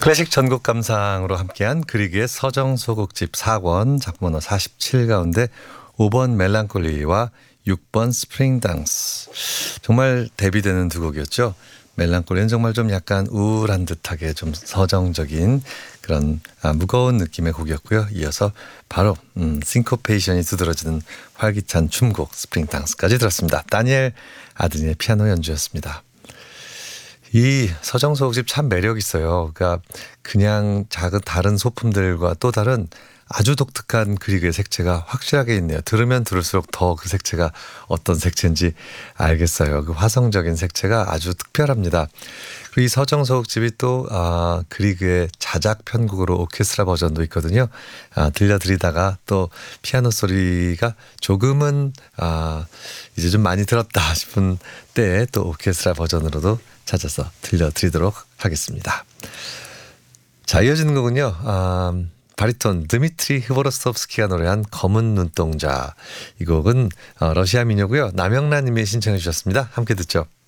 클래식 전곡 감상으로 함께한 그리그의 서정소곡집 4권 작품 번호 47 가운데 5번 멜랑콜리와 6번 스프링 당스. 정말 대비되는 두 곡이었죠. 멜랑콜리는 정말 좀 약간 우울한 듯하게 좀 서정적인 그런 무거운 느낌의 곡이었고요. 이어서 바로 싱코페이션이 두드러지는 활기찬 춤곡 스프링 당스까지 들었습니다. 다니엘 아드니의 피아노 연주였습니다. 이 서정소곡집 참 매력 있어요. 그러니까 그냥 작은 다른 소품들과 또 다른 아주 독특한 그리그의 색채가 확실하게 있네요. 들으면 들을수록 더 그 색채가 어떤 색채인지 알겠어요. 그 화성적인 색채가 아주 특별합니다. 그리고 이 서정소곡집이 또 그리그의 자작 편곡으로 오케스트라 버전도 있거든요. 들려드리다가 또 피아노 소리가 조금은 이제 좀 많이 들었다 싶은 때에 또 오케스트라 버전으로도 찾아서 들려드리도록 하겠습니다. 자, 이어지는 곡은요. 바리톤 드미트리 흐보로스톱스키가 노래한 검은 눈동자. 이 곡은 러시아 민요고요. 남영란 님이 신청해 주셨습니다. 함께 듣죠.